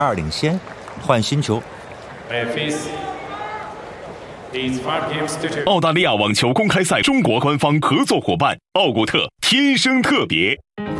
2领先，换新球。 澳大利亚网球公开赛中国官方合作伙伴奥古特天生特别。